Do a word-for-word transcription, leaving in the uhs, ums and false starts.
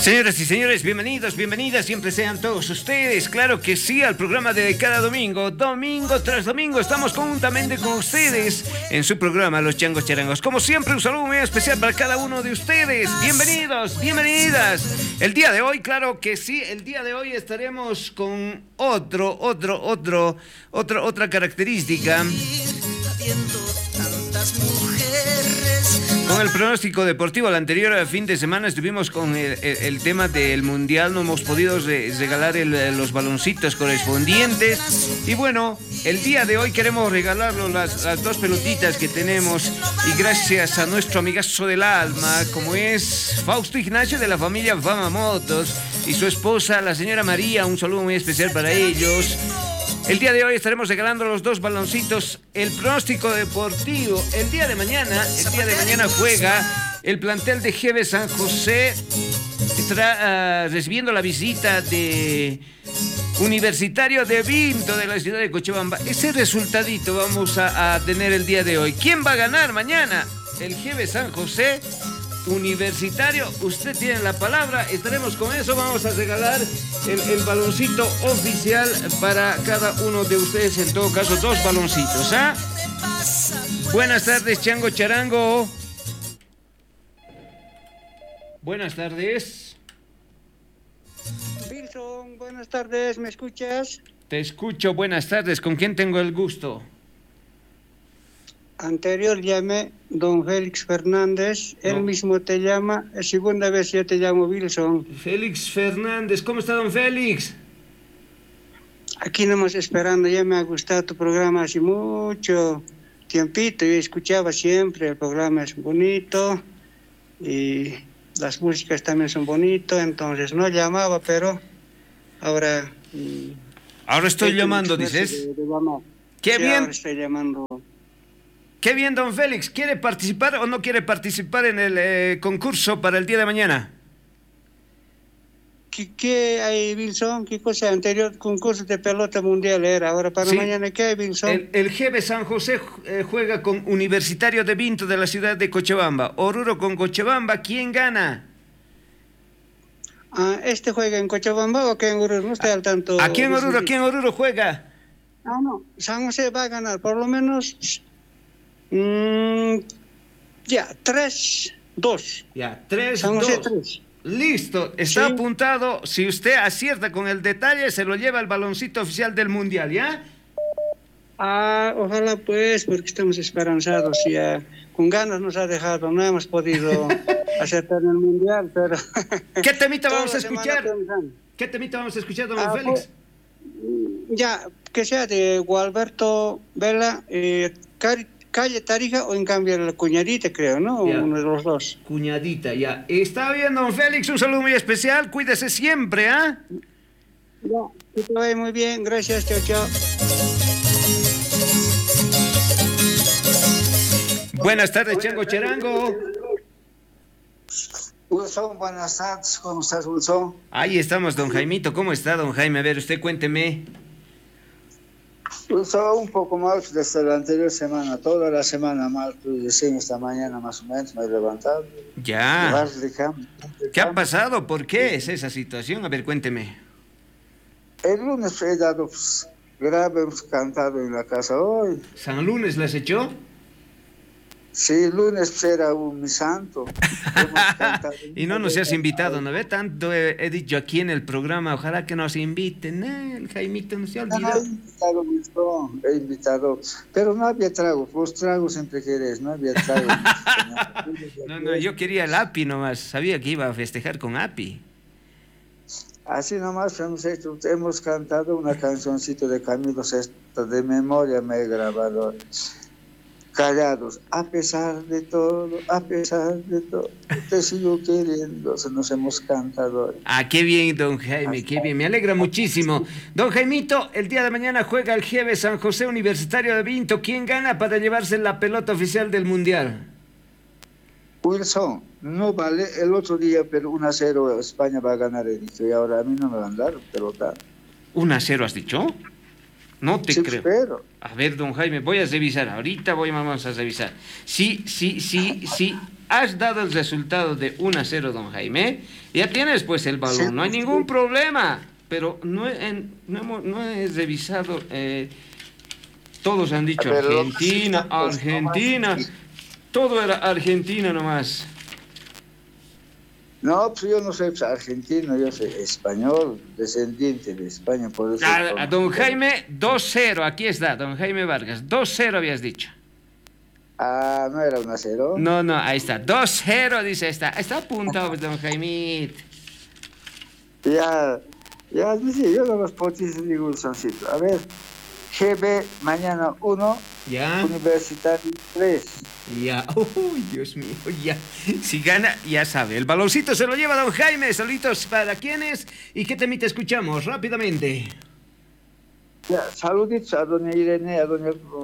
Señoras y señores, bienvenidos, bienvenidas, siempre sean todos ustedes, claro que sí, al programa de cada domingo, domingo tras domingo, estamos conjuntamente con ustedes en su programa Los Changos Charangos. Como siempre, un saludo muy especial para cada uno de ustedes, bienvenidos, bienvenidas. El día de hoy, claro que sí, el día de hoy estaremos con otro, otro, otro, otro, otra característica. Con el pronóstico deportivo, el anterior fin de semana estuvimos con el, el, el tema del Mundial, no hemos podido re, regalar el, los baloncitos correspondientes y bueno, el día de hoy queremos regalarlos las, las dos pelotitas que tenemos y gracias a nuestro amigazo del alma, como es Fausto Ignacio de la familia Fama Motos y su esposa, la señora María, un saludo muy especial para ellos. El día de hoy estaremos regalando los dos baloncitos. El pronóstico deportivo. El día de mañana, el día de mañana juega el plantel de G B San José. Estará uh, recibiendo la visita de Universitario de Vinto de la ciudad de Cochabamba. Ese resultadito vamos a, a tener el día de hoy. ¿Quién va a ganar mañana? El G B San José. Universitario, usted tiene la palabra, estaremos con eso, vamos a regalar el, el baloncito oficial para cada uno de ustedes, en todo caso dos baloncitos, ¿ah? Buenas tardes, Chango Charango. Buenas tardes. Wilson, buenas tardes, ¿me escuchas? Te escucho, buenas tardes, ¿con quién tengo el gusto? Anterior llamé don Félix Fernández, no. Él mismo te llama, es segunda vez yo te llamo Wilson. Félix Fernández, ¿cómo está don Félix? Aquí nomás esperando, ya me ha gustado tu programa hace mucho tiempito, yo escuchaba siempre, el programa es bonito y las músicas también son bonitas, entonces no llamaba, pero ahora... Ahora estoy llamando, dices. De, de llamar. Qué sí, bien. Ahora estoy llamando. Qué bien, don Félix. ¿Quiere participar o no quiere participar en el eh, concurso para el día de mañana? ¿Qué, qué hay, Wilson? ¿Qué cosa? Anterior concurso de pelota mundial era. Ahora para sí. Mañana, ¿qué hay, Wilson? El, el G B San José eh, juega con Universitario de Vinto de la ciudad de Cochabamba. Oruro con Cochabamba. ¿Quién gana? Ah, ¿este juega en Cochabamba o que en Oruro? No estoy al tanto. ¿A quién Oruro? ¿Quién Oruro juega? Ah, no. San José va a ganar. Por lo menos... Mm, ya, tres, dos. Ya, tres, dos. Listo, está sí. Apuntado. Si usted acierta con el detalle, se lo lleva el baloncito oficial del Mundial, ¿ya? Ah, ojalá pues, porque estamos esperanzados. Ya, con ganas nos ha dejado, no hemos podido acertar en el Mundial, pero... ¿Qué temita vamos a escuchar? ¿Qué temita vamos a escuchar, don ah, Félix? Pues, ya, que sea de Gualberto Vela, eh, Cari Calle Tarija o en cambio la Cuñadita, creo, ¿no? Ya. Uno de los dos. Cuñadita, ya. Está bien, don Félix, un saludo muy especial. Cuídese siempre, ¿ah? ¿eh? Ya, que te vaya muy bien. Gracias, chao, chao. Buenas tardes, Chango Charango. Wilson, buenas tardes. ¿Cómo estás, Wilson? Ahí estamos, don Jaimito. ¿Cómo está, don Jaime? A ver, usted cuénteme. Estaba un poco mal desde la anterior semana, toda la semana mal, recién esta mañana más o menos me he levantado. Ya. ¿Qué ha pasado? ¿Por qué es esa situación? A ver, cuénteme. El lunes he dado pues, grave, hemos cantado en la casa hoy. ¿San Lunes las echó? Sí, el lunes pues, era un mi santo. Y no nos has invitado, ¿no ve? Tanto he, he dicho aquí en el programa, ojalá que nos inviten, ¿eh? El Jaimito no se ha olvidado. No, he invitado, mismo, he invitado, pero no había trago, pues trago siempre querés, no había trago. No, no, yo quería el A P I nomás, sabía que iba a festejar con A P I. Así nomás hemos hecho, hemos cantado una cancioncita de Camilo Sesto, de memoria me he grabado. Callados, a pesar de todo, a pesar de todo, te sigo queriendo, se nos hemos cantado. Ah, qué bien, don Jaime, qué bien, me alegra muchísimo. Don Jaimito, el día de mañana juega el G B San José Universitario de Vinto. ¿Quién gana para llevarse la pelota oficial del Mundial? Wilson, no vale, el otro día, pero uno a cero España va a ganar, he dicho, y ahora a mí no me van a dar pelota. ¿uno a cero has dicho? No te Sí, creo. pero. A ver, don Jaime, voy a revisar. Ahorita voy, vamos a revisar. Sí, sí, sí, sí. Has dado el resultado de uno a cero, don Jaime. Ya tienes pues el balón. Sí, No hay sí. ningún problema. Pero no he, en- no hemos- no he revisado. eh, todos han dicho A ver, lo- Argentina, pues, Argentina. nomás. Todo era Argentina nomás. No, pues yo no soy argentino, yo soy español, descendiente de España, por eso. A, a don Jaime, dos cero. Aquí está, don Jaime Vargas. dos cero habías dicho. Ah, no era un acero. No, no, ahí está. dos cero, dice, está. Está apuntado, pues, don Jaime. Ya, ya, dice, yo no los potis digo un soncito. A ver, G B mañana uno, Ya. Universitario tres. Ya, uy, Dios mío, ya. Si gana, ya sabe. El baloncito se lo lleva don Jaime. Saluditos para quienes. ¿Y qué temita escuchamos rápidamente? Ya, saluditos a doña Irene, a doña